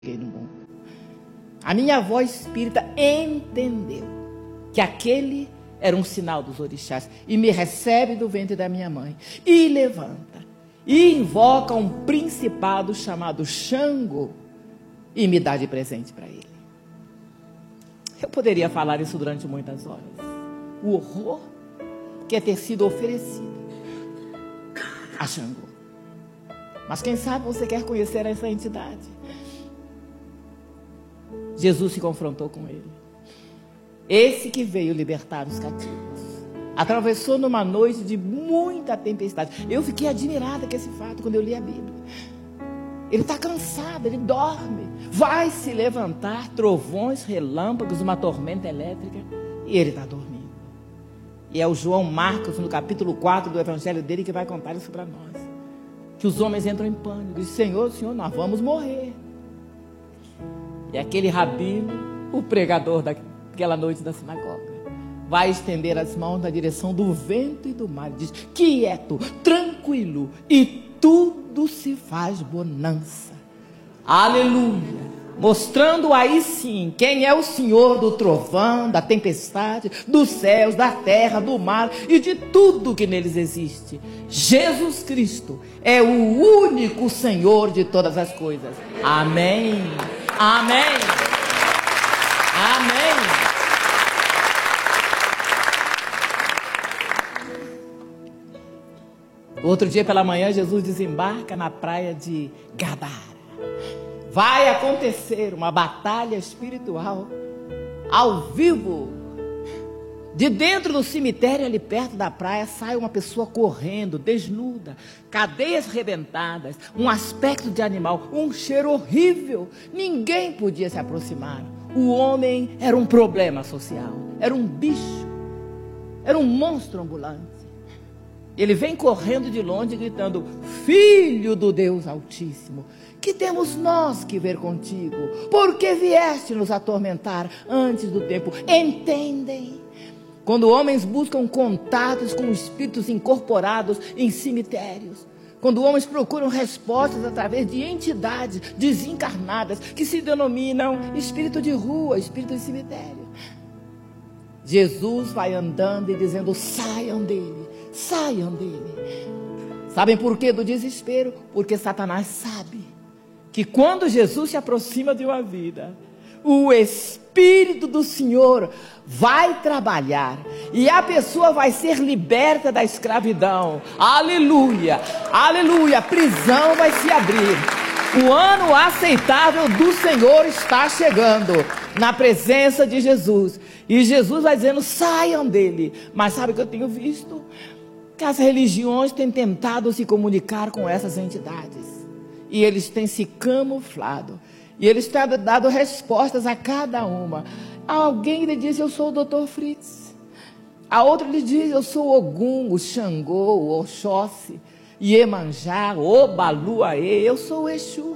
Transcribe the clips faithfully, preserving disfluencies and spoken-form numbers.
no mundo. A minha avó espírita entendeu que aquele era um sinal dos orixás e me recebe do ventre da minha mãe e levanta e invoca um principado chamado Xangô e me dá de presente para ele. Eu poderia falar isso durante muitas horas. O horror que é ter sido oferecido a Xangô. Mas quem sabe você quer conhecer essa entidade? Jesus se confrontou com ele. Esse que veio libertar os cativos. Atravessou numa noite de muita tempestade. Eu fiquei admirada com esse fato quando eu li a Bíblia. Ele está cansado, ele dorme. Vai se levantar trovões, relâmpagos, uma tormenta elétrica. E ele está dormindo. E é o João Marcos, no capítulo quatro do evangelho dele, que vai contar isso para nós. Que os homens entram em pânico. Dizem, Senhor, Senhor, nós vamos morrer. E aquele rabino, o pregador daquela noite da sinagoga, vai estender as mãos na direção do vento e do mar. E diz, quieto, tranquilo, e tudo se faz bonança. Aleluia. Mostrando aí sim quem é o Senhor do trovão, da tempestade, dos céus, da terra, do mar e de tudo que neles existe. Jesus Cristo é o único Senhor de todas as coisas. Amém. Amém. Amém. Outro dia pela manhã, Jesus desembarca na praia de Gadara. Vai acontecer uma batalha espiritual ao vivo. De dentro do cemitério, ali perto da praia, sai uma pessoa correndo, desnuda, cadeias rebentadas, um aspecto de animal, um cheiro horrível. Ninguém podia se aproximar. O homem era um problema social, era um bicho, era um monstro ambulante. Ele vem correndo de longe, gritando, Filho do Deus Altíssimo, que temos nós que ver contigo? Por que vieste nos atormentar antes do tempo? Entendem? Quando homens buscam contatos com espíritos incorporados em cemitérios, quando homens procuram respostas através de entidades desencarnadas que se denominam espírito de rua, espírito de cemitério, Jesus vai andando e dizendo, saiam dele, saiam dele. Sabem por que do desespero? Porque Satanás sabe que quando Jesus se aproxima de uma vida, o Espírito do Senhor vai trabalhar e a pessoa vai ser liberta da escravidão. Aleluia, aleluia, a prisão vai se abrir. O ano aceitável do Senhor está chegando na presença de Jesus. E Jesus vai dizendo, saiam dele. Mas sabe o que eu tenho visto? Que as religiões têm tentado se comunicar com essas entidades. E eles têm se camuflado. E eles têm dado respostas a cada uma. Alguém lhe diz, eu sou o doutor Fritz. A outra lhe diz, eu sou o Ogum, o Xangô, o Oxóssi, Iemanjá, Obaluaê, eu sou o Exu.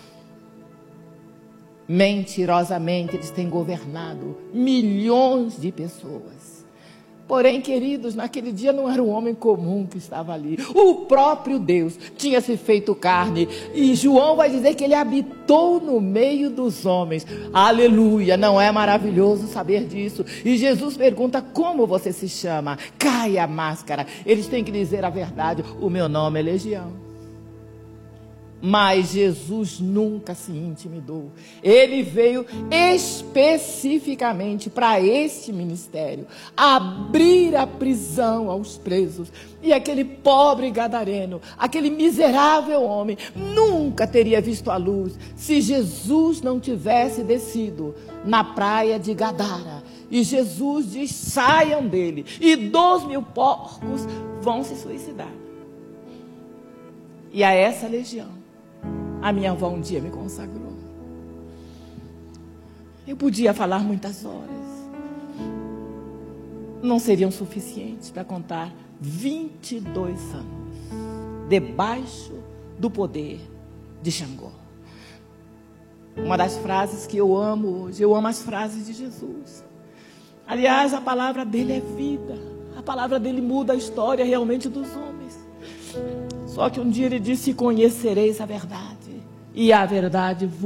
Mentirosamente eles têm governado milhões de pessoas. Porém, queridos, naquele dia não era um homem comum que estava ali. O próprio Deus tinha se feito carne. E João vai dizer que ele habitou no meio dos homens. Aleluia, não é maravilhoso saber disso? E Jesus pergunta, como você se chama? Cai a máscara. Eles têm que dizer a verdade. O meu nome é Legião. Mas Jesus nunca se intimidou. Ele veio especificamente para este ministério, abrir a prisão aos presos. E aquele pobre gadareno, aquele miserável homem, nunca teria visto a luz se Jesus não tivesse descido na praia de Gadara. E Jesus diz, saiam dele, e dois mil porcos vão se suicidar. E a essa legião a minha avó um dia me consagrou. Eu podia falar muitas horas. Não seriam suficientes para contar vinte e dois anos debaixo do poder de Xangô. Uma das frases que eu amo hoje, eu amo as frases de Jesus. Aliás, a palavra dele é vida. A palavra dele muda a história realmente dos homens. Só que um dia ele disse, conhecereis a verdade. E a verdade vos